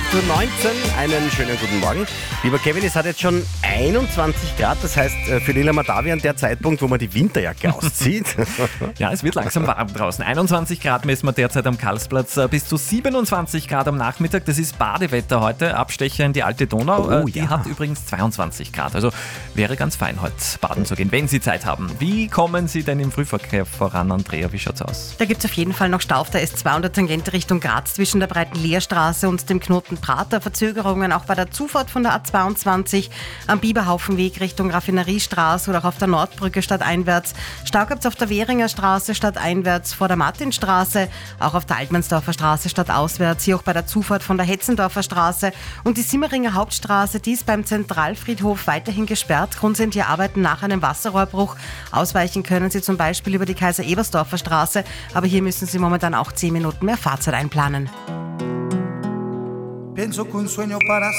8:19 Uhr, einen schönen guten Morgen. Lieber Kevin, es hat jetzt schon 21 Grad, das heißt für Lila Madavian der Zeitpunkt, wo man die Winterjacke auszieht. Ja, es wird langsam warm draußen. 21 Grad messen wir derzeit am Karlsplatz, bis zu 27 Grad am Nachmittag. Das ist Badewetter heute, Abstecher in die alte Donau. Die hat übrigens 22 Grad, also wäre ganz fein heute baden zu gehen, wenn Sie Zeit haben. Wie kommen Sie denn im Frühverkehr voran, Andrea? Wie schaut's aus? Da gibt es auf jeden Fall noch Stau auf der S2 und der Tangente Richtung Graz zwischen der breiten Lehrstraße und dem Knoten Prater. Verzögerungen auch bei der Zufahrt von der A22 am Biberhaufenweg Richtung Raffineriestraße oder auch auf der Nordbrücke stadteinwärts. Stau gibt's auf der Währinger Straße stadteinwärts vor der Martinstraße, auch auf der Altmannsdorfer Straße stadtauswärts, hier auch bei der Zufahrt von der Hetzendorfer Straße. Und die Simmeringer Hauptstraße, die ist beim Zentralfriedhof weiterhin gesperrt. Grund sind hier Arbeiten nach einem Wasserrohrbruch. Ausweichen können Sie zum Beispiel über die Kaiser-Ebersdorfer Straße, aber hier müssen Sie momentan auch 10 Minuten mehr Fahrzeit einplanen. Pienso que un sueño para